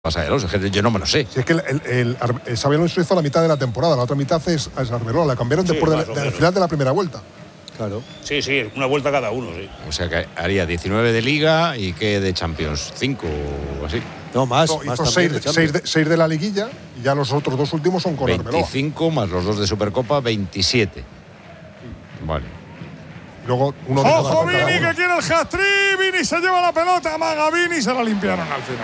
Xabi Alonso, yo no me lo sé. Si es que el Xabi Alonso hizo la mitad de la temporada, la otra mitad es Arbeloa, la cambiaron después del final de la primera vuelta. Claro. Sí, una vuelta cada uno, sí. O sea que haría 19 de Liga y ¿qué de Champions? 5 o así. No, más. No, hizo 6 de la liguilla y ya los otros dos últimos son con 25 Arbeloa. más los 2 de Supercopa, 27. Vale. Luego uno ¡Ojo, Vini, que quiere el hat-trick! Vini se lleva la pelota, amaga Vini y se la limpiaron al final.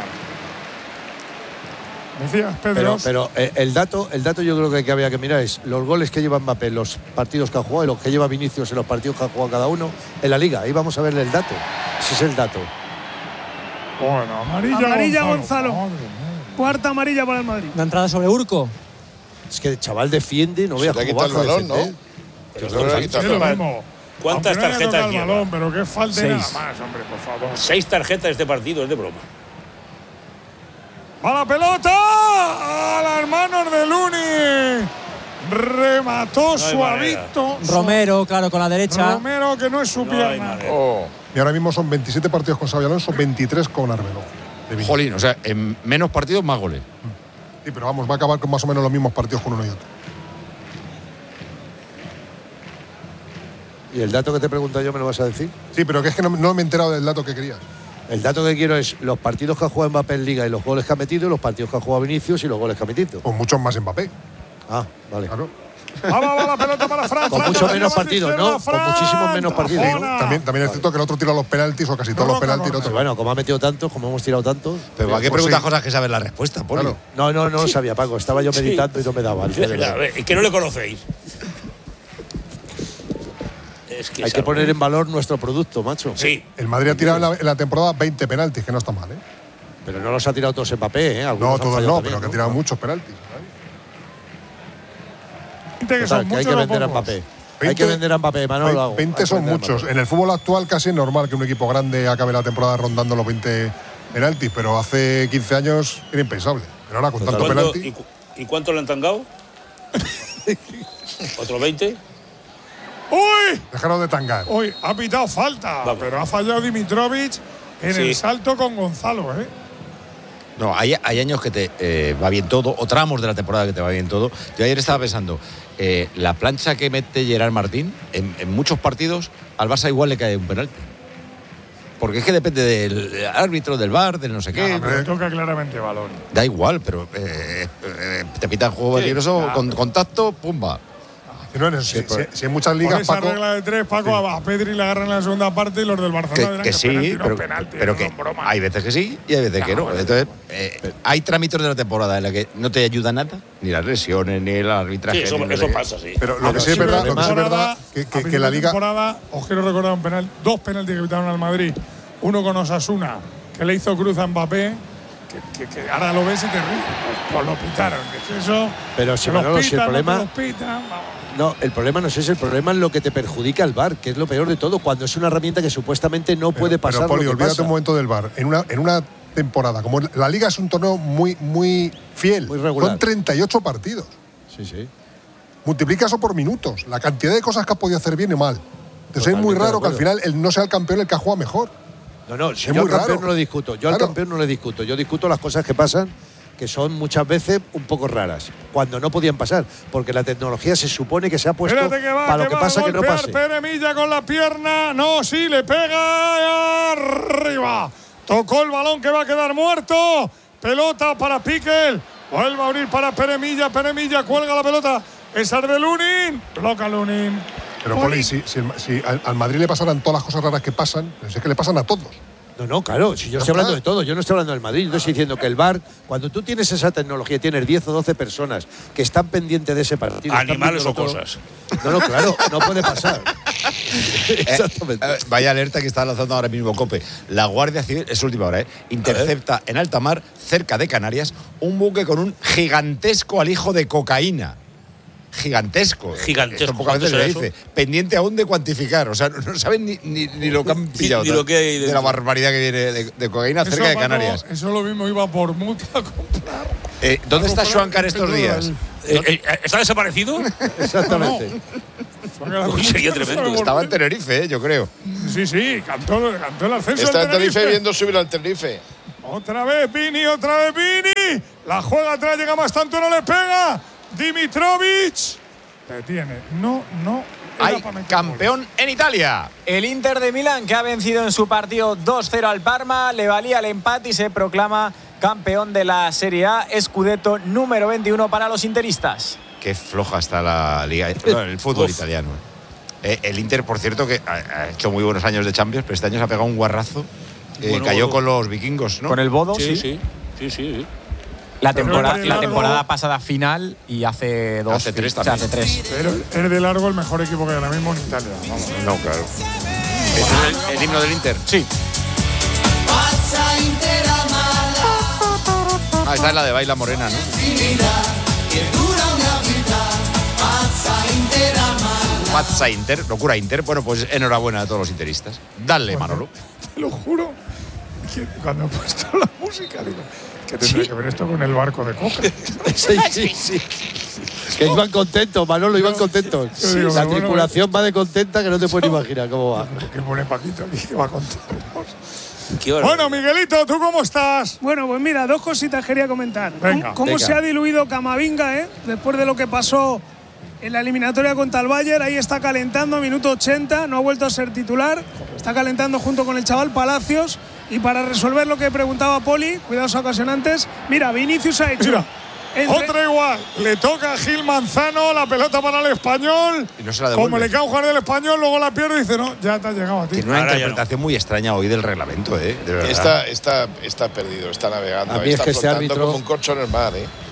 Decías, Pedro. Pero el dato yo creo que había que mirar es los goles que lleva Mbappé en los partidos que ha jugado y los que lleva Vinicius en los partidos que ha jugado cada uno en la Liga. Ahí vamos a verle el dato. Ese es el dato. Bueno, amarilla Gonzalo. Cuarta amarilla para el Madrid. La entrada sobre Urco. Es que el chaval defiende, no vea cómo baja el balón, ¿no? ¿Cuántas tarjetas lleva? Balón, pero que falte nada más, hombre, por favor. 6 tarjetas de este partido, es de broma. ¡A la pelota! ¡A las manos de Luni! Remató suavito. Romero, claro, con la derecha. Romero, que no es su pierna. Y ahora mismo son 27 partidos con Xabi Alonso, 23 con Arbeloa. Jolín, o sea, en menos partidos, más goles. Sí, pero vamos, va a acabar con más o menos los mismos partidos con uno y otro. ¿Y el dato que te he preguntado yo me lo vas a decir? Sí, pero que es que no me he enterado del dato que querías. El dato que quiero es los partidos que ha jugado Mbappé en Liga y los goles que ha metido, y los partidos que ha jugado Vinicius y los goles que ha metido. Con muchos más Mbappé. Ah, vale. Claro. Va la pelota para Fran. Con muchos menos partidos, ¿no? Con muchísimos menos partidos. También es cierto que el otro tira los penaltis o casi todos los penaltis. Pero bueno, como ha metido tantos, como hemos tirado tantos. Pero ¿para qué preguntas cosas que sabes la respuesta, Poli? Claro. No lo sabía, Paco. Estaba yo meditando y no me daba. Es que no le conocéis. Hay que poner en valor nuestro producto, macho. Sí. El Madrid ha tirado en la temporada 20 penaltis, que no está mal, ¿eh? Pero no los ha tirado todos Mbappé, ¿eh? No, todos no, pero que ha tirado muchos penaltis. Total, que hay que vender a Mbappé. Hay que vender a Mbappé, Manolo. 20 son muchos. En el fútbol actual casi es normal que un equipo grande acabe la temporada rondando los 20 penaltis, pero hace 15 años era impensable. Pero ahora con tanto penalti. ¿Y cuánto le han tangado? ¿Otro 20? ¡Uy! Dejaron de tangar. Uy, ha pitado falta, pero ha fallado Dimitrovic en el salto con Gonzalo, ¿eh? No, hay años que te va bien todo, o tramos de la temporada que te va bien todo. Yo ayer estaba pensando, la plancha que mete Gerard Martín, en muchos partidos, al Barça igual le cae un penalti. Porque es que depende del árbitro, del VAR, del no sé qué. Pero toca claramente balón. Da igual, pero te pitan juego peligroso, con contacto, pumba. Si en muchas ligas, esa Paco, regla de 3, Paco, a Pedri le agarran en la segunda parte y los del Barcelona que sí, pero que hay veces que sí y hay veces que no. Entonces, hay trámites de la temporada en la que no te ayuda nada, ni las lesiones, ni el arbitraje. Sí, eso pasa, sí. Pero lo que sí es verdad, que la liga… Os quiero recordar dos penaltis que quitaron al Madrid. Uno con Osasuna, que le hizo cruz a Mbappé, que ahora lo ves y te ríes. Pues lo pitaron. Que eso, pero si, Manolo, si el problema… No, el problema no es ese, el problema es lo que te perjudica el VAR, que es lo peor de todo, cuando es una herramienta que supuestamente no puede pasar. Pero, Poli, lo que olvídate pasa. Un momento del VAR. En una temporada, como la Liga es un torneo muy fiel, muy regular. Son 38 partidos. Sí. Multiplica eso por minutos, la cantidad de cosas que has podido hacer bien y mal. Entonces es muy raro que al final él no sea el campeón el que ha jugado mejor. No, si yo al campeón no lo discuto. Yo al campeón no le discuto. Yo discuto las cosas que pasan, que son muchas veces un poco raras, cuando no podían pasar, porque la tecnología se supone que se ha puesto para lo que pasa que no pase. Pere Milla con la pierna, no, sí, le pega arriba. Tocó el balón que va a quedar muerto. Pelota para Piquel. Vuelve a abrir para Pere Milla cuelga la pelota. Es de Lunin. Bloca Lunin. Pero Poli, si al Madrid le pasaran todas las cosas raras que pasan, es que le pasan a todos. No, claro, si yo estoy hablando de todo, yo no estoy hablando del Madrid, yo estoy diciendo que el VAR, cuando tú tienes esa tecnología, tienes 10 o 12 personas que están pendientes de ese partido. Animales o cosas. No, claro, no puede pasar. Exactamente. Vaya alerta que está lanzando ahora mismo COPE. La Guardia Civil, es última hora, intercepta en alta mar, cerca de Canarias, un buque con un gigantesco alijo de cocaína. Gigantesco. Esto pocas veces se dice. Pendiente aún de cuantificar. O sea, no saben ni lo que han pillado. Ni lo que hay de la barbaridad que viene de cocaína cerca de Canarias. Eso lo mismo iba por mutua a comprar. ¿Dónde está Schwankar estos días? ¿Está desaparecido? Exactamente. Uy, sería tremendo. Estaba en Tenerife, yo creo. Sí, cantó el ascenso. Está en Tenerife viendo subir al Tenerife. Otra vez Vini. La juega atrás, llega más tanto, no le pega. Dimitrovic. Detiene. No. Hay campeón en Italia. El Inter de Milán, que ha vencido en su partido 2-0 al Parma, le valía el empate y se proclama campeón de la Serie A. Scudetto número 21 para los interistas. Qué floja está la liga, el fútbol italiano. El Inter, por cierto, que ha hecho muy buenos años de Champions, pero este año se ha pegado un guarrazo. Cayó con los vikingos, ¿no? Con el Bodo, Sí. La temporada pasada final y hace 2. Hace 3 también. Hace 3. Pero es de largo el mejor equipo que hay ahora mismo en Italia. Vamos. No, claro. ¿Es el himno del Inter? Sí. Esta es la de Baila Morena, ¿no? Mazza Inter, locura Inter. Bueno, pues enhorabuena a todos los interistas. Dale, Manolo. Te lo juro que cuando he puesto la música digo, ¿qué tendrá que ver esto con el barco de Coca? Sí. Que iban contentos, Manolo, iban contentos. Digo, la tripulación va de contenta que no te puedes imaginar cómo va. Que pone Paquito aquí que va contentos. Bueno, Miguelito, ¿tú cómo estás? Bueno, pues mira, 2 cositas quería comentar. Venga. ¿Cómo se ha diluido Camavinga, después de lo que pasó en la eliminatoria contra el Bayern? Ahí está calentando, minuto 80, no ha vuelto a ser titular. Está calentando junto con el chaval Palacios. Y para resolver lo que preguntaba Poli, cuidados ocasionantes, mira, Vinicius ha hecho… Otra igual, le toca a Gil Manzano, la pelota para el Español. Y no se la devuelve. Como le cae un jugador del Español, luego la pierde y dice, no, ya te ha llegado a ti. Tiene una interpretación muy extraña hoy del reglamento, de verdad. Está perdido, está navegando. A mí es que este árbitro como un corcho en el mar,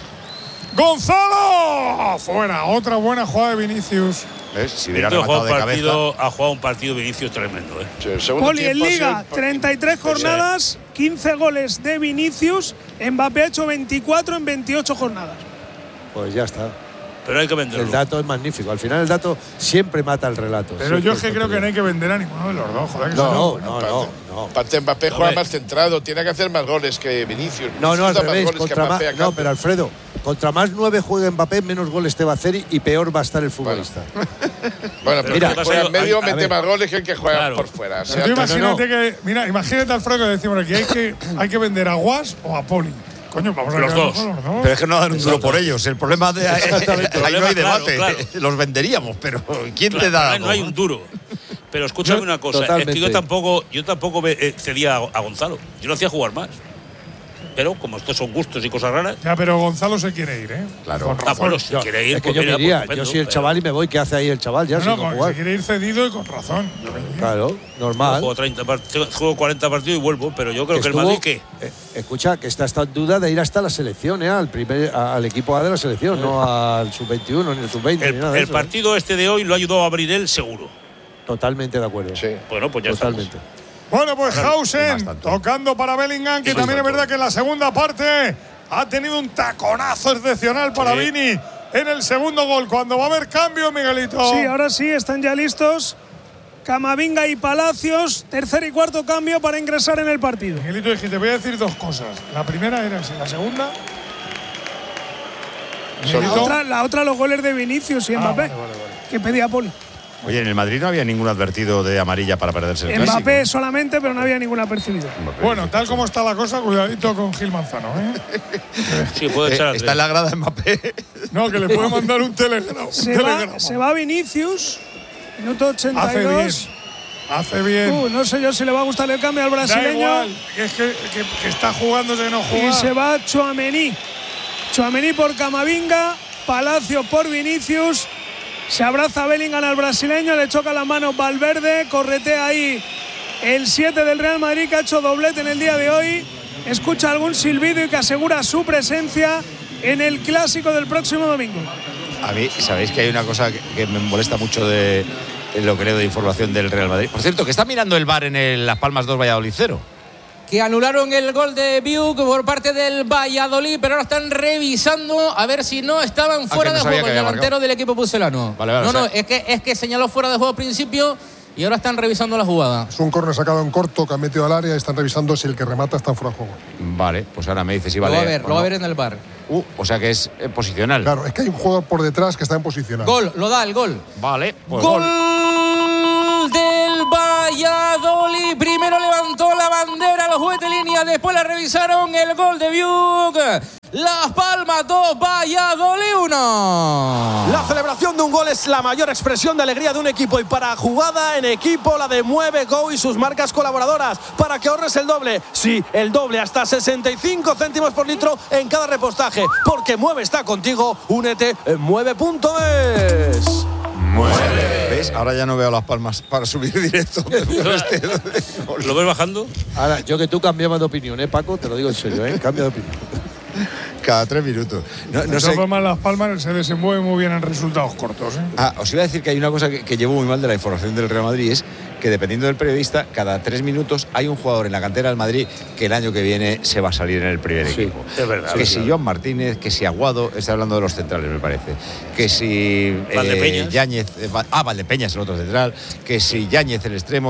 ¡Gonzalo! Fuera, otra buena jugada de Vinicius. ¿Ves? Si hubiera rematado de cabeza. Ha jugado un partido Vinicius tremendo, Poli, en Liga, 33 jornadas, 15 goles de Vinicius. Mbappé ha hecho 24 en 28 jornadas. Pues ya está. Pero hay que venderlo. El dato es magnífico. Al final el dato siempre mata el relato. Pero yo es que creo que no hay que vender a ninguno de los dos. Joder, que no. Aparte, Mbappé juega más centrado, tiene que hacer más goles que Vinicius. No, al revés. No, pero Alfredo, contra más 9 juega Mbappé, menos goles te va a hacer y peor va a estar el futbolista. Bueno, pero mira, el que juega en medio mete más goles que el que juega por fuera. O sea, imagínate, Alfredo, que decimos aquí, hay que vender a Guas o a Poli. Coño, vamos a los dos. Pero es que no dan un duro por ellos. El problema de ahí no hay debate. Claro. Los venderíamos, pero ¿quién te da? No hay un duro. Pero escúchame una cosa, es que yo tampoco cedía a Gonzalo. Yo lo hacía jugar más. Pero como estos son gustos y cosas raras. Ya, pero Gonzalo se quiere ir, Claro. Bueno, si quiere ir, es que yo me iría. Yo soy el chaval y me voy. ¿Qué hace ahí el chaval? Ya se quiere ir cedido y con razón. Claro, normal. Juego 40 partidos y vuelvo, pero yo creo que el Madrid ¿qué? Escucha, que está en duda de ir hasta la selección, al equipo A de la selección, no al sub-21 ni al sub-20. El partido este de hoy lo ha ayudado a abrir él seguro. Totalmente de acuerdo. Sí. Bueno, pues ya totalmente. Bueno, pues Hausen tocando para Bellingham, que también es verdad que en la segunda parte ha tenido un taconazo excepcional para Vini en el segundo gol. Cuando va a haber cambio, Miguelito. Sí, ahora sí, están ya listos Camavinga y Palacios. Tercer y cuarto cambio para ingresar en el partido. Miguelito, te voy a decir 2 cosas. La primera era si la segunda. La otra, los goles de Vinicius y Mbappé, vale. Que pedía Poli. Oye, en el Madrid no había ningún advertido de amarilla para perderse el clásico. Mbappé solamente, pero no había ninguna percibida. Bueno, tal como está la cosa, cuidadito con Gil Manzano, Sí, puede echar está en la grada Mbappé. No, que le puede mandar un telegrama. Se va Vinicius, minuto 82. Hace bien. No sé yo si le va a gustar el cambio al brasileño. Da igual, es que está jugando de no jugar. Y se va Tchouaméni. Tchouaméni por Camavinga, Palacio por Vinicius. Se abraza Bellingham al brasileño, le choca la mano Valverde, corretea ahí el 7 del Real Madrid, que ha hecho doblete en el día de hoy. Escucha algún silbido y que asegura su presencia en el clásico del próximo domingo. A mí, sabéis que hay una cosa que me molesta mucho de lo que leo de información del Real Madrid. Por cierto, que está mirando el VAR en Las Palmas 2 Valladolid 0. Que anularon el gol de Biuk por parte del Valladolid, pero ahora están revisando a ver si no estaban fuera de juego el delantero del equipo pucelano. Vale, es que señaló fuera de juego al principio y ahora están revisando la jugada. Es un córner sacado en corto que han metido al área y están revisando si el que remata está fuera de juego. Vale, pues ahora me dice si vale. Lo va a ver en el VAR. O sea que es posicional. Claro, es que hay un jugador por detrás que está en posicional. Gol, lo da el gol. Vale, pues gol del Valladolid. Primero levantó la bandera los juez de línea, después la revisaron. El gol de Biuk. Las Palmas 2, Valladolid 1. La celebración de un gol es la mayor expresión de alegría de un equipo, y para jugada en equipo la de Mueve Go y sus marcas colaboradoras, para que ahorres el doble. Sí, el doble, hasta 65 céntimos por litro en cada repostaje, porque Mueve está contigo. Únete en mueve.es. Mueve. ¿Ves? Ahora ya no veo Las Palmas para subir directo. ¿Lo ves bajando? Ahora, yo que tú cambiabas de opinión, Paco, te lo digo en serio, cambia de opinión. Cada 3 minutos. No sé. De todas formas, Las Palmas se desenvuelve muy bien en resultados cortos. Os iba a decir que hay una cosa que llevo muy mal de la información del Real Madrid, es que dependiendo del periodista, cada 3 minutos hay un jugador en la cantera del Madrid que el año que viene se va a salir en el primer equipo. Es verdad. Que si Joan Martínez, que si Aguado, está hablando de los centrales, me parece. Que si Yáñez, Valdepeñas el otro central, que si Yáñez el extremo.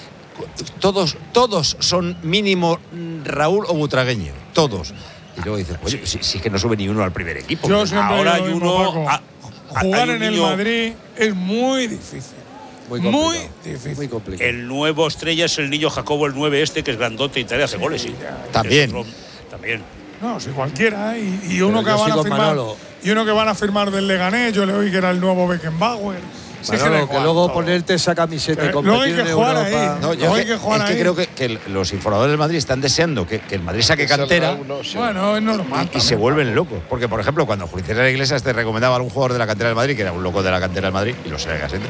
Todos son mínimo Raúl o Butragueño, todos. Y luego dices, pues si es que no sube ni uno al primer equipo. Ahora hay uno. Jugar en el Madrid es muy difícil. Muy difícil. Muy complicado. El nuevo estrella es el niño Jacobo, el 9 que es grandote y te hace goles. Sí. También. También. No, si cualquiera. Y uno que van a firmar. Manolo. Y uno que van a firmar del Leganés, yo le oí que era el nuevo Beckenbauer. Manolo, que luego ponerte esa camiseta y competir en Europa. Es que creo que los informadores del Madrid están deseando que el Madrid saque cantera. Bueno, es normal. Y se vuelven locos. Porque, por ejemplo, cuando Julio César Iglesias te recomendaba a algún jugador de la cantera del Madrid, que era un loco de la cantera del Madrid, y lo sigue siendo,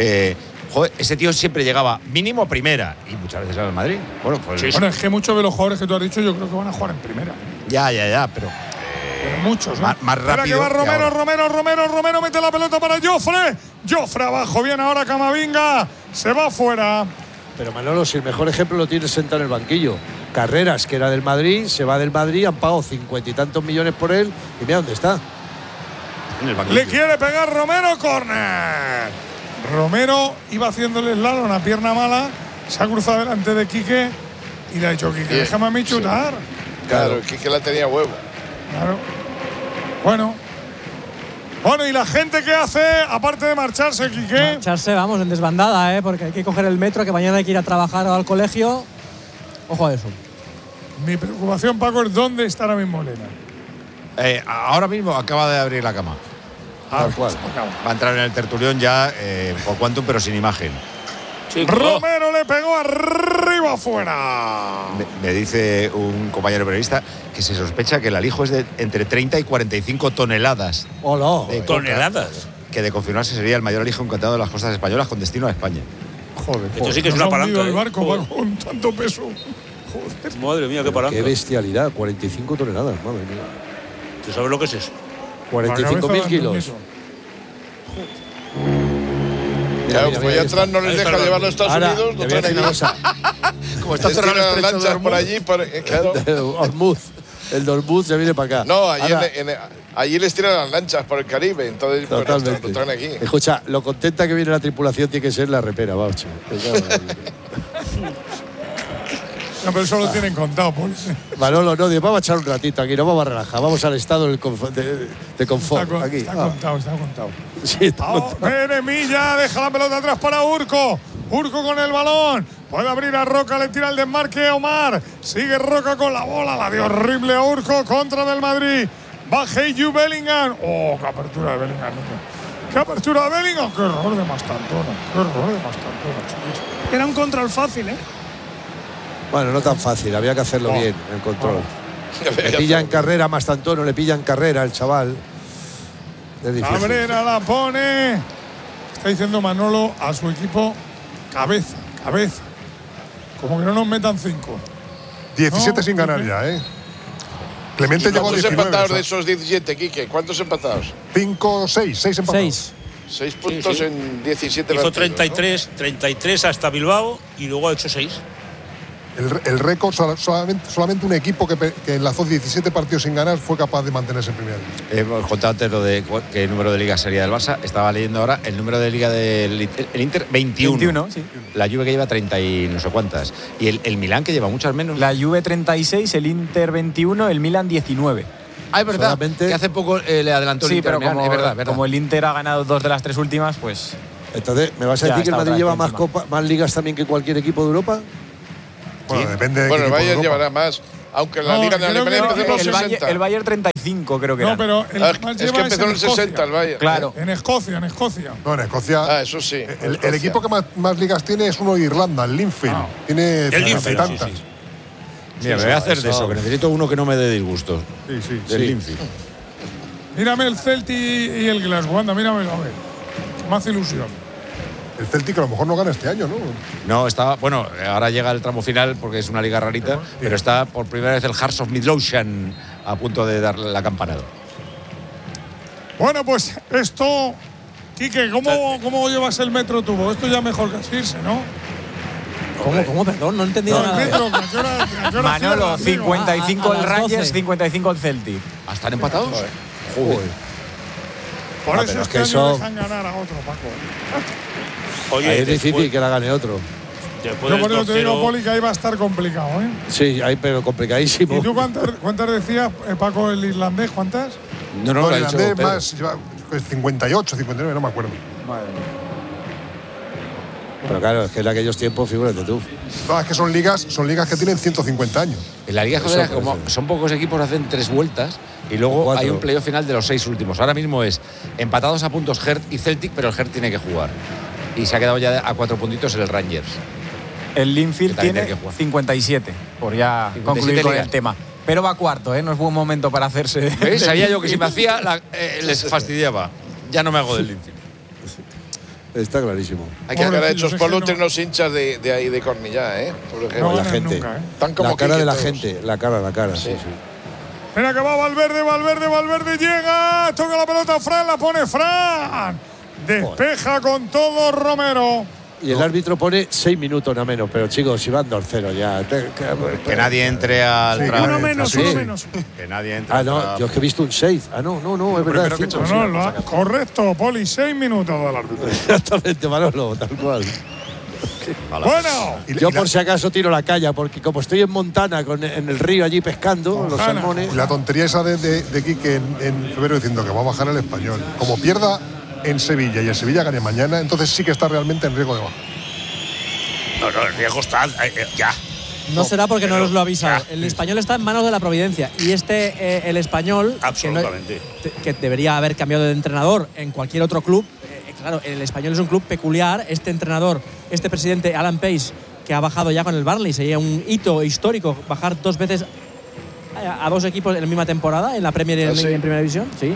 ese tío siempre llegaba mínimo a primera, y muchas veces al Madrid. Bueno, pues bueno, es que muchos de los jugadores que tú has dicho yo creo que van a jugar en primera. Ya, pero muchos. Más rápido. Que va Romero mete la pelota para Jofre abajo, bien ahora Camavinga, se va fuera. Pero Manolo, si el mejor ejemplo lo tienes sentado en el banquillo. Carreras, que era del Madrid, se va del Madrid, han pagado 50 y tantos millones por él, y mira dónde está. En el banquillo. Le quiere pegar Romero, córner. Romero iba haciéndole slalom a pierna mala, se ha cruzado delante de Quique y le ha dicho, Quique, déjame a mí chutar. Sí. Claro, Quique la tenía huevo. Claro. Bueno, y la gente que hace, aparte de marcharse, Quique. Marcharse, vamos, en desbandada, porque hay que coger el metro, que mañana hay que ir a trabajar o al colegio. Ojo a eso. Mi preocupación, Paco, es dónde está ahora mismo Elena. Ahora mismo acaba de abrir la cama. Tal cual. Va a entrar en el tertulión ya por Quantum, pero sin imagen. Sí, Romero le pegó arriba afuera. Me dice un compañero periodista que se sospecha que el alijo es de entre 30 y 45 toneladas. ¡Hola! ¿Toneladas? Que de confirmarse sería el mayor alijo encontrado de las costas españolas con destino a España. Joder. Esto sí que es una palanca. El barco con tanto peso. Joder. Madre mía, qué palanca. Qué bestialidad, 45 toneladas, madre mía. ¿Tú sabes lo que es eso? 45.000 kilos. Claro, como allá atrás no les deja llevarlo a Estados Unidos, no traen aquí. Como está cerrado las lanchas por allí, claro. El Dormuz se viene para acá. No, allí les tiran las lanchas por el Caribe, entonces lo traen aquí. Escucha, lo contenta que viene la tripulación tiene que ser la repera, vamos. No, pero eso lo tienen contado, Paul. Manolo, no, vamos a echar un ratito aquí, no vamos a relajar, vamos al estado de confort. Está contado. Sí, está contado. Peremilla deja la pelota atrás para Urco. Urco con el balón. Puede abrir a Roca, le tira el desmarque a Omar. Sigue Roca con la bola, la dio horrible a Urco, contra del Madrid. Va Jude Bellingham. Oh, qué apertura de Bellingham. Qué apertura de Bellingham. Qué error de Mastantona. Era un control fácil, Bueno, no tan fácil, había que hacerlo bien, el control. Le pilla en carrera Mastantuono, le pilla en carrera el chaval. Cabrera la pone. Está diciendo Manolo a su equipo, cabeza. Como que no nos metan 5. 17 sin ganar ya, Clemente llegó a 19. ¿Cuántos empatados de esos 17, Quique? ¿Cuántos empatados? 5, 6 empatados. 6 puntos en 17 Hizo partidos, 33 hasta Bilbao y luego ha hecho 6. El récord, solamente un equipo que enlazó 17 partidos sin ganar fue capaz de mantenerse en primera. Hemos contado antes lo de que el número de liga sería del Barça. Estaba leyendo ahora el número de liga del Inter, 21. Sí. La Juve que lleva 30 y no sé cuántas. Y el Milán que lleva muchas menos. La Juve 36, el Inter 21, el Milan 19. Ah, es verdad, que hace poco le adelantó el Inter. Pero Milán, como, es verdad. como el Inter ha ganado 2 de las 3 últimas, pues… Entonces, ¿me vas a decir que el Madrid lleva más ligas también que cualquier equipo de Europa? Bueno, depende de Bueno, el Bayern llevará más. Aunque en la Liga de Alemania empezó en los 60. El Bayern 35 creo que era. No, pero es que empezó en el 60 el Bayern. Claro. En Escocia. No, en Escocia. Eso sí. El equipo que más ligas tiene es uno de Irlanda, el Linfield. Tiene 50 y tantas. Mira, me voy a hacer de eso, que necesito uno que no me dé disgusto. Sí. Del Linfield. Mírame el Celtic y el Glasgow. Anda, míramelo, a ver. Más ilusión. El Celtic a lo mejor no gana este año, ¿no? No, está. Bueno, ahora llega el tramo final porque es una liga rarita, pero está por primera vez el Hearts of Midlothian a punto de darle la campanada. Bueno, pues esto. Quique, ¿cómo llevas el metro tubo? Esto ya mejor que asirse, ¿no? ¿Cómo? Perdón, no he entendido nada. El metro, ¿a qué hora Manolo, cierra, 55 el a las Rangers, 12. 55 el Celtic. ¿Están empatados? Joder. Por eso pero este es que año eso- dejan ganar a otro, Paco. Oye, Ahí es difícil después, que la gane otro. después Yo por del eso te digo, 2-0, Poli, que ahí va a estar complicado, ¿eh? Sí, ahí, pero complicadísimo. ¿Y tú cuántas decías, Paco, el irlandés? ¿Cuántas? No, No, lo ha el dicho irlandés Pedro. más, lleva 58, 59, no me acuerdo. Pero claro, es que en aquellos tiempos, figúrate tú. No, es que son ligas que tienen 150 años. En la Liga Jodera, como son pocos equipos, hacen 3 vueltas y luego 4. hay un playoff final de los 6 últimos. Ahora mismo es empatados a puntos Hertz y Celtic, pero el Hertz tiene que jugar. Y se ha quedado ya a 4 puntitos el Rangers. El Linfield Que también tiene tiene que jugar. 57, por ya 57 concluir con ligas. el tema. Pero va cuarto, ¿eh? No es buen momento para hacerse. ¿Ves? Sabía yo que si me hacía, les fastidiaba. Ya no me hago del Linfield. Está clarísimo. Hay que sacar a Pobrecillos, hechos es que Polutre no- los hinchas de ahí de Cornillá, ¿eh? Por ejemplo. No la ganan gente. nunca, ¿eh? Están como La cara de la Quique gente, la cara, sí. Mira que va Valverde llega, toca la pelota Fran, la pone Fran. Despeja con todo Romero. Y el árbitro pone 6 minutos nada menos, pero chicos, si van 2-0 ya. Que nadie entre al Sí, tramo. uno menos, sí. uno menos. Que nadie entre Ah, al no, tramo. yo es que he visto un 6. Ah, no, es verdad. primero que 5. No, correcto, Poli, 6 minutos del árbitro. Exactamente, Manolo, tal cual. Bueno, Yo por si acaso tiro la caña, porque como estoy en Montana, en el río allí pescando, los Montana. salmones. Y la tontería esa de Quique en febrero diciendo que va a bajar el Español. Como pierda en Sevilla y el Sevilla gane mañana, entonces sí que está realmente en riesgo de baja. No, el riesgo está ya. No será porque no nos lo ha avisado. ya. El Español está en manos de la Providencia. Y el Español, Absolutamente. que debería haber cambiado de entrenador en cualquier otro club. Claro, el Español es un club peculiar. Este entrenador, este presidente, Alan Pace, que ha bajado ya con el Burnley, sería un hito histórico bajar 2 veces a 2 equipos en la misma temporada, en la Premier y en Primera División. Sí.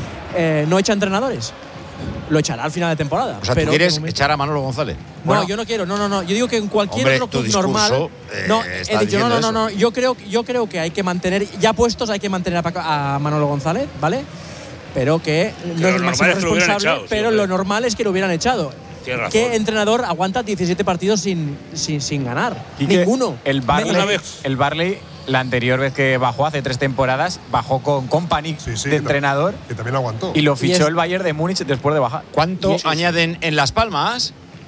No echa entrenadores. Lo echará al final de temporada. O sea, pero ¿tú quieres de momento- echar a Manolo González? No, yo no quiero. No. Yo digo que en cualquier Hombre, otro tu club discurso, normal. No, está he dicho, no. diciendo Yo creo que hay que mantener, ya puestos, hay que mantener a Manolo González, ¿vale? Pero que no es el lo máximo normal es que lo hubieran responsable, echado, pero sí, lo hombre. normal es que lo hubieran echado. Tienes razón. ¿Qué entrenador aguanta 17 partidos sin ganar? Ninguno. El Barley, Una vez. el Barley, la anterior vez que bajó, hace 3 temporadas, bajó con Company Sí, de entrenador Que también lo aguantó. y lo fichó es- el Bayern de Múnich después de bajar. ¿Cuánto añaden en Las Palmas?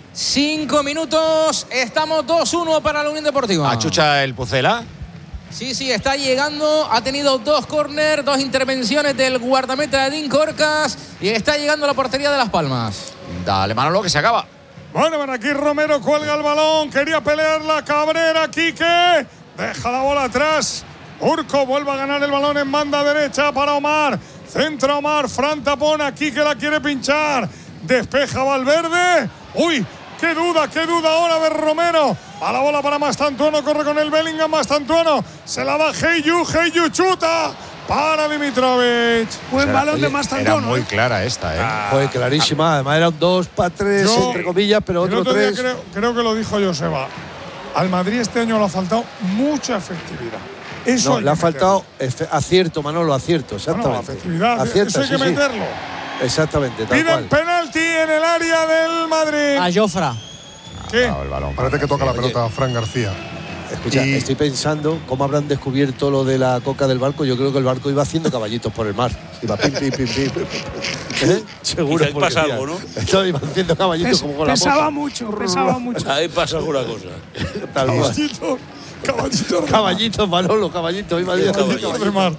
5 minutos, estamos 2-1 para la Unión Deportiva. Achucha el Pucela. Sí, está llegando. Ha tenido 2 córner, 2 intervenciones del guardameta de Dean Corcas y está llegando a la portería de Las Palmas. Dale, Manolo, que se acaba. Bueno, aquí Romero cuelga el balón. Quería pelear la Cabrera, Quique. Deja la bola atrás. Urco vuelve a ganar el balón en banda derecha para Omar. Centra Omar. Fran tapona. Quique la quiere pinchar. Despeja Valverde. Uy, qué duda ahora de Romero. A la bola para Mastantuono. Corre con el Bellingham. Mastantuono. Se la da Heyu chuta. Para Dimitrovic. Buen balón de Era Mastantuono. muy clara esta, ¿eh? Fue clarísima, además era un 2-3, Yo- entre comillas, pero El otro otro día 3. creo que lo dijo Joseba. Al Madrid este año le ha faltado mucha efectividad. Eso No, hay le ha que faltado acierto, Manolo, acierto, meterlo. Bueno, la exactamente. efectividad, Acierta, eso hay que sí, sí. meterlo. Exactamente, tal Piden cual. penalti en el área del Madrid. A Jofra. ¿Qué? El balón. Parece que toca la pelota a Fran García. Escucha, Y- estoy pensando cómo habrán descubierto lo de la coca del barco. Yo creo que el barco iba haciendo caballitos por el mar. Iba pim, pim, pim, pim. ¿Eh? Seguro. Quizá ahí pasa porque, algo, ¿no? Esto iban haciendo caballitos como con la Pesaba moza. mucho. Ahí pasa alguna cosa. Tal cual. Caballito. Caballitos, Manolo, caballitos. Iba diciendo Caballito de mar.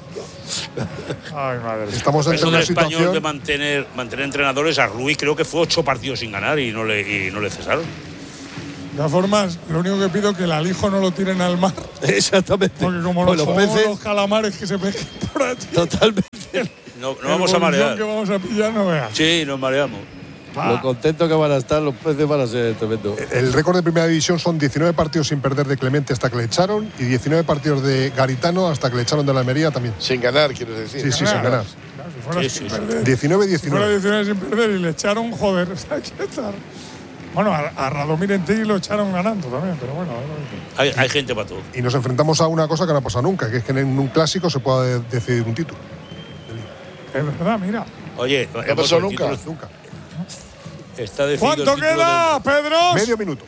Ay, madre. Estamos en una situación español de mantener entrenadores. A Ruiz creo que fue 8 partidos sin ganar y no le cesaron. De todas formas, lo único que pido es que el alijo no lo tiren al mar. Exactamente. Porque como los peces, los calamares que se pesquen por allí. Totalmente. No vamos a marear. Que vamos a pillar, no veas. Sí, nos mareamos. Lo contento que van a estar los peces van a ser tremendo. El récord de primera división son 19 partidos sin perder de Clemente hasta que le echaron y 19 partidos de Garitano hasta que le echaron de la Almería también. Sin ganar, quieres decir. Sí, sin ganar. Claro, si fuera sin perder. 19-19. Si fuera 19 sin perder y le echaron, joder, hay que estar. Bueno, a Radomir Entegui lo echaron ganando también, pero bueno. Hay gente para todo. Y nos enfrentamos a una cosa que no ha pasado nunca, que es que en un clásico se pueda decidir un título. Es verdad, mira. Oye, ¿no ha pasado nunca? Nunca. Está ¿Cuánto queda, Pedro? Medio minuto.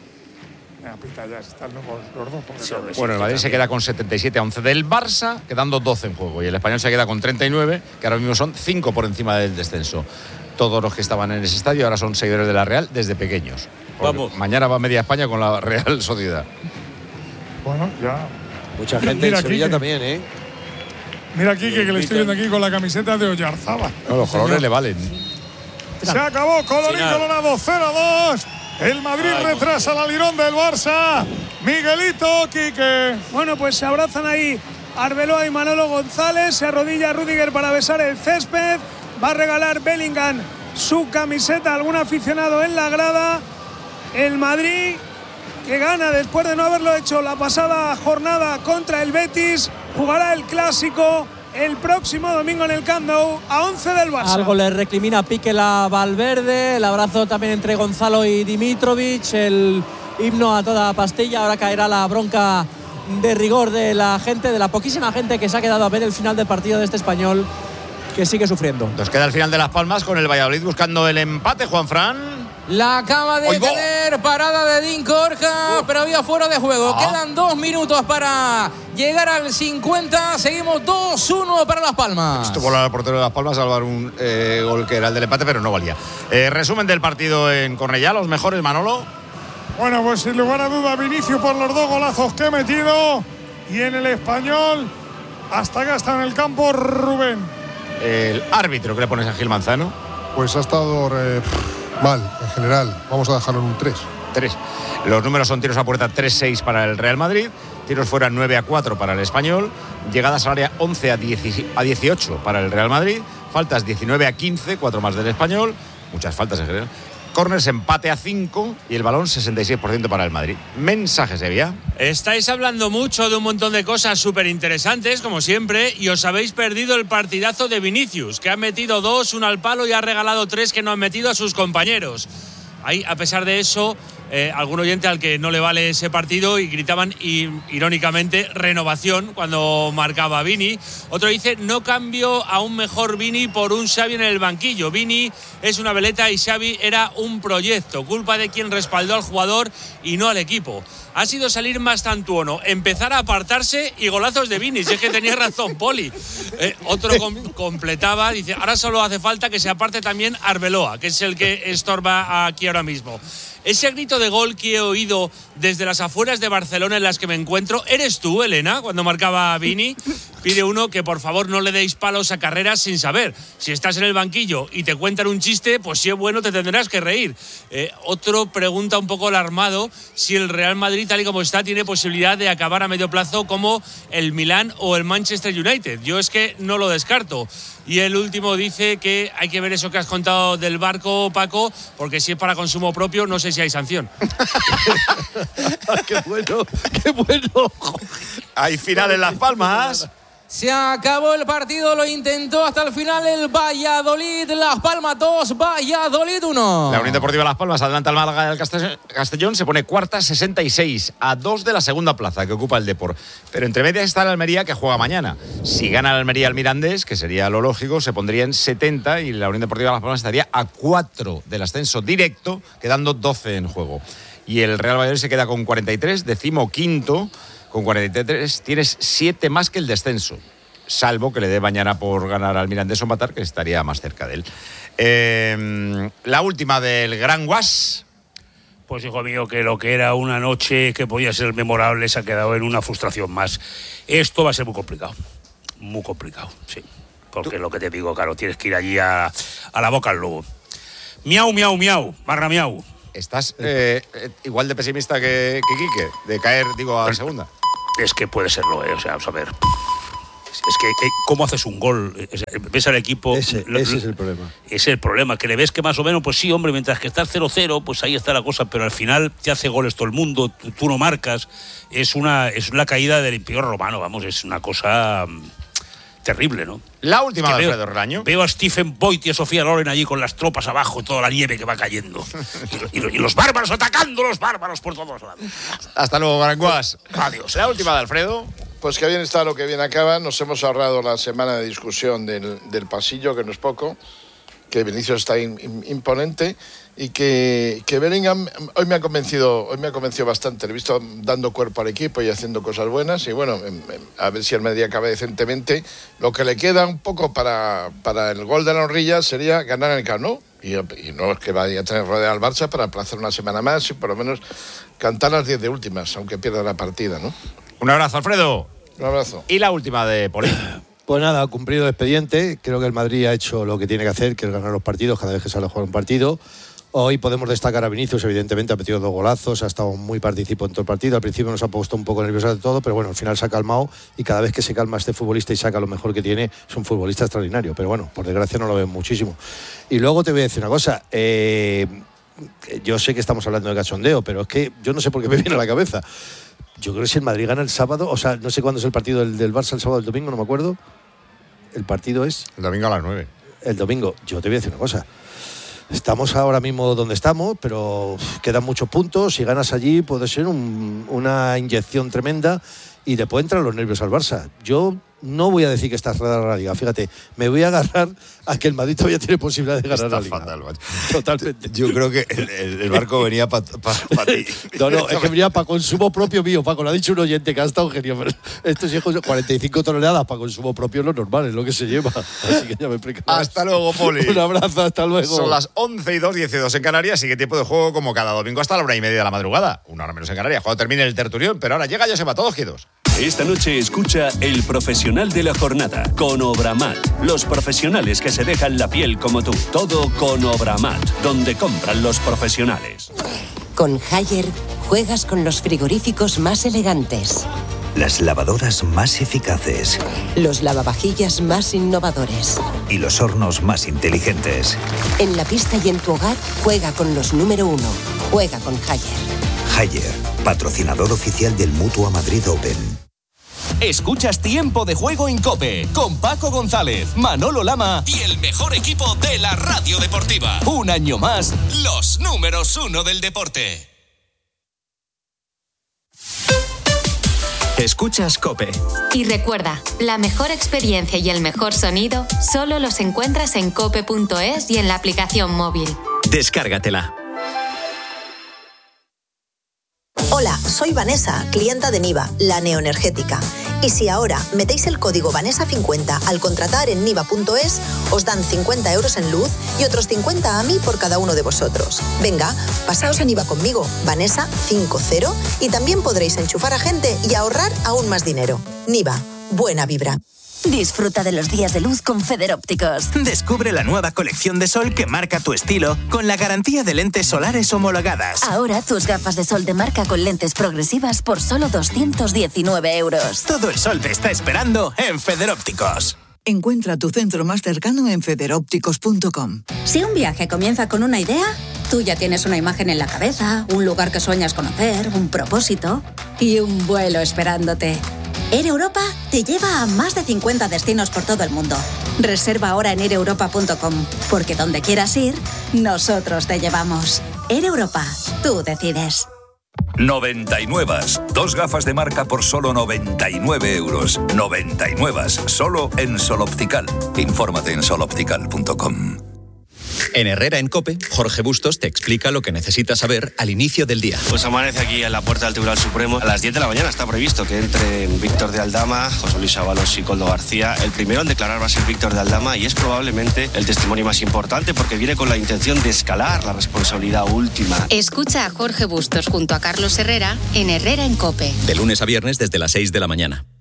Pita, ya están los dos. Bueno, el Madrid se queda con 77 a 11 del Barça, quedando 12 en juego. Y el Español se queda con 39, que ahora mismo son 5 por encima del descenso. Todos los que estaban en ese estadio ahora son seguidores de la Real desde pequeños. Vamos. Mañana va media España con la Real Sociedad. Bueno, ya. Mucha gente en Sevilla también, ¿eh? Mira a Quique, que le estoy viendo aquí con la camiseta de Oyarzábal. No, los colores le valen. Se acabó, colorín colorado, 0-2. El Madrid retrasa la Lirón del Barça. Miguelito, Quique. Bueno, pues se abrazan ahí Arbeloa y Manolo González. Se arrodilla Rüdiger para besar el césped. Va a regalar Bellingham su camiseta a algún aficionado en la grada. El Madrid, que gana después de no haberlo hecho la pasada jornada contra el Betis, jugará el Clásico el próximo domingo en el Camp Nou a 11 del Barça. Algo le recrimina Piqué a Valverde, el abrazo también entre Gonzalo y Dimitrovic, el himno a toda pastilla. Ahora caerá la bronca de rigor de la gente, de la poquísima gente que se ha quedado a ver el final del partido de este Español, que sigue sufriendo. Nos queda el final de Las Palmas con el Valladolid buscando el empate, Juanfran. La acaba de tener parada de Dean Corja, pero había fuera de juego. Quedan 2 minutos para llegar al 50. Seguimos 2-1 para Las Palmas. Estuvo el portero de Las Palmas a salvar un gol que era el del empate, pero no valía. Resumen del partido en Cornellá, los mejores, Manolo. Bueno, pues sin lugar a duda, Vinicius por los 2 golazos que ha metido. Y en el Español, hasta acá está en el campo Rubén. El árbitro, ¿qué le pones a Gil Manzano? Pues ha estado mal, en general. Vamos a dejarlo en un 3. 3. Los números son tiros a puerta 3-6 para el Real Madrid, tiros fuera 9-4 para el Español, llegadas al área 11-18 para el Real Madrid, faltas 19-15, 4 más del Español, muchas faltas en general. Corners empate a 5 y el balón 66% para el Madrid. Mensajes, Sevilla. Estáis hablando mucho de un montón de cosas súper interesantes, como siempre, y os habéis perdido el partidazo de Vinicius, que ha metido 2, 1 al palo y ha regalado 3 que no han metido a sus compañeros. Ahí, a pesar de eso, algún oyente al que no le vale ese partido y gritaban irónicamente renovación cuando marcaba Vini. Otro dice no cambio a un mejor Vini por un Xavi en el banquillo. Vini es una veleta y Xavi era un proyecto, culpa de quien respaldó al jugador y no al equipo. Ha sido salir más tantuono, empezar a apartarse y golazos de Vini. Si es que tenía razón Poli. Otro completaba, dice, ahora solo hace falta que se aparte también Arbeloa, que es el que estorba aquí ahora mismo. Ese grito de gol que he oído desde las afueras de Barcelona en las que me encuentro, ¿eres tú, Elena, cuando marcaba a Vini? Pide uno que por favor no le deis palos a carreras sin saber. Si estás en el banquillo y te cuentan un chiste, pues si es bueno te tendrás que reír. Otro pregunta un poco alarmado si el Real Madrid, tal y como está, tiene posibilidad de acabar a medio plazo como el Milán o el Manchester United. Yo es que no lo descarto. Y el último dice que hay que ver eso que has contado del barco, Paco, porque si es para consumo propio, no sé si hay sanción. ¡Qué bueno! ¡Qué bueno! Hay final en Las Palmas. Se acabó el partido, lo intentó hasta el final el Valladolid. Las Palmas 2, Valladolid 1. La Unión Deportiva Las Palmas adelanta al Málaga del Castellón, se pone cuarta 66, a 2 de la segunda plaza que ocupa el Depor. Pero entre medias está el Almería, que juega mañana. Si gana el Almería al Mirandés, que sería lo lógico, se pondría en 70 y la Unión Deportiva Las Palmas estaría a 4 del ascenso directo, quedando 12 en juego. Y el Real Valladolid se queda con 43, 15º. Con 43 tienes 7 más que el descenso, salvo que le dé mañana por ganar al Mirandés o empatar, que estaría más cerca de él. La última del Gran Guas. Pues hijo mío, que lo que era una noche que podía ser memorable se ha quedado en una frustración más. Esto va a ser muy complicado. Muy complicado, sí. Porque es lo que te digo, claro, tienes que ir allí a la boca al lobo. Miau, miau, miau, barra miau. ¿Estás igual de pesimista que Quique? De caer, digo, a la segunda. Es que puede serlo, o sea, vamos a ver. Es que, ¿cómo haces un gol? Ves al equipo... Ese es el problema. Ese es el problema, que le ves que más o menos, pues sí, hombre, mientras que estás 0-0, pues ahí está la cosa, pero al final te hace goles todo el mundo, tú no marcas. Es una caída del Imperio Romano, vamos, es una cosa terrible, ¿no? La última de Alfredo Relaño. Veo a Stephen Boyd y a Sofía Loren allí con las tropas abajo y toda la nieve que va cayendo. y los bárbaros atacando, los bárbaros por todos lados. Hasta luego, Garanguas. Adiós. La última de Alfredo. Pues que bien está lo que bien acaba. Nos hemos ahorrado la semana de discusión del pasillo, que no es poco, que Vinicius está imponente y que Bellingham hoy me ha convencido bastante. Le he visto dando cuerpo al equipo y haciendo cosas buenas y bueno, a ver si el Madrid acaba decentemente. Lo que le queda un poco para el gol de la Horrilla sería ganar en el Camp Nou. Y no es que vaya a tener rodeado al Barça para aplazar una semana más y por lo menos cantar las 10 de últimas, aunque pierda la partida, ¿no? Un abrazo, Alfredo. Un abrazo. Y la última de Poli. Pues nada, cumplido el expediente. Creo que el Madrid ha hecho lo que tiene que hacer, que es ganar los partidos cada vez que sale a jugar un partido. Hoy podemos destacar a Vinicius, evidentemente ha metido 2 golazos, ha estado muy participante en todo el partido. Al principio nos ha puesto un poco nervioso de todo, pero bueno, al final se ha calmado y cada vez que se calma este futbolista y saca lo mejor que tiene, es un futbolista extraordinario. Pero bueno, por desgracia no lo ven muchísimo. Y luego te voy a decir una cosa. Yo sé que estamos hablando de cachondeo, pero es que yo no sé por qué me viene a la cabeza. Yo creo que si el Madrid gana el sábado, o sea, no sé cuándo es el partido del Barça, el sábado o el domingo, no me acuerdo. El partido es... El domingo a las 9. El domingo. Yo te voy a decir una cosa. Estamos ahora mismo donde estamos, pero quedan muchos puntos. Si ganas allí puede ser una inyección tremenda y le puede entrar los nervios al Barça. Yo no voy a decir que está cerrada la Liga, fíjate, me voy a agarrar a que el Madrid todavía tiene posibilidad de ganar la Liga. Fatal, totalmente. Yo creo que el barco venía para ti. No, es que venía para consumo propio mío, Paco, lo ha dicho un oyente que ha estado genio. Estos hijos, 45 toneladas para consumo propio, lo normal, es lo que se lleva. Así que ya me explico. Hasta luego, Poli. Un abrazo, hasta luego. Son las 11:02, en Canarias, sigue tiempo de juego como cada domingo hasta la 1:30 de la madrugada. 1 hora menos en Canarias, cuando termine el tertulión, pero ahora llega, ya se va, todos quietos. Esta noche escucha El Profesional de la Jornada con Obramat. Los profesionales que se dejan la piel como tú. Todo con Obramat, donde compran los profesionales. Con Haier juegas con los frigoríficos más elegantes. Las lavadoras más eficaces. Los lavavajillas más innovadores. Y los hornos más inteligentes. En la pista y en tu hogar, juega con los número 1. Juega con Haier. Haier, patrocinador oficial del Mutua Madrid Open. Escuchas Tiempo de Juego en COPE con Paco González, Manolo Lama y el mejor equipo de la radio deportiva. Un año más, los números 1 del deporte. Escuchas COPE. Y recuerda, la mejor experiencia y el mejor sonido solo los encuentras en cope.es y en la aplicación móvil. Descárgatela. Hola, soy Vanessa, clienta de Niva, la neoenergética. Y si ahora metéis el código Vanessa50 al contratar en niva.es, os dan 50 euros en luz y otros 50 a mí por cada uno de vosotros. Venga, pasaos a Niva conmigo, Vanessa50, y también podréis enchufar a gente y ahorrar aún más dinero. Niva, buena vibra. Disfruta de los días de luz con Federópticos. Descubre la nueva colección de sol que marca tu estilo con la garantía de lentes solares homologadas. Ahora tus gafas de sol de marca con lentes progresivas por solo 219 euros. Todo el sol te está esperando en Federópticos. Encuentra tu centro más cercano en federópticos.com. Si un viaje comienza con una idea, tú ya tienes una imagen en la cabeza, un lugar que sueñas conocer, un propósito y un vuelo esperándote. Air Europa te lleva a más de 50 destinos por todo el mundo. Reserva ahora en aireuropa.com, porque donde quieras ir, nosotros te llevamos. Air Europa, tú decides. 99. 2 gafas de marca por solo 99 euros. 99. Solo en Sol Optical. Infórmate en soloptical.com. En Herrera en COPE, Jorge Bustos te explica lo que necesitas saber al inicio del día. Pues amanece aquí en la puerta del Tribunal Supremo. A las 10 de la mañana está previsto que entren Víctor de Aldama, José Luis Ábalos y Koldo García. El primero en declarar va a ser Víctor de Aldama y es probablemente el testimonio más importante porque viene con la intención de escalar la responsabilidad última. Escucha a Jorge Bustos junto a Carlos Herrera en Herrera en COPE. De lunes a viernes desde las 6 de la mañana.